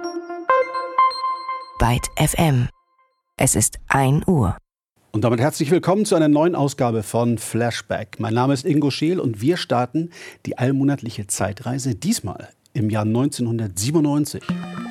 Byte FM. Es ist 1 Uhr. Und damit herzlich willkommen zu einer neuen Ausgabe von Flashback. Mein Name ist Ingo Scheel und wir starten die allmonatliche Zeitreise, diesmal im Jahr 1997.